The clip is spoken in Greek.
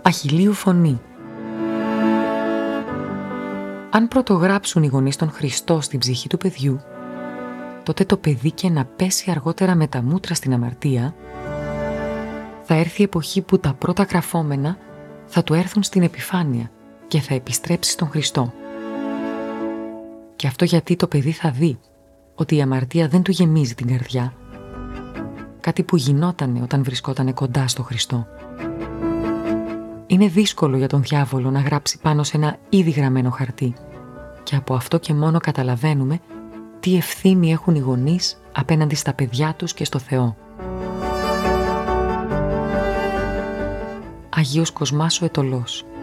αχιλλείου φωνή. Αν πρωτογράψουν οι γονείς τον Χριστό στην ψυχή του παιδιού, τότε το παιδί και να πέσει αργότερα με τα μούτρα στην αμαρτία, θα έρθει η εποχή που τα πρώτα γραφόμενα θα του έρθουν στην επιφάνεια και θα επιστρέψει στον Χριστό. Και αυτό γιατί το παιδί θα δει ότι η αμαρτία δεν του γεμίζει την καρδιά, κάτι που γινότανε όταν βρισκότανε κοντά στο Χριστό. Είναι δύσκολο για τον διάβολο να γράψει πάνω σε ένα ήδη γραμμένο χαρτί και από αυτό και μόνο καταλαβαίνουμε τι ευθύνη έχουν οι γονείς απέναντι στα παιδιά τους και στο Θεό. Αγίος Κοσμάς ο Αιτωλός.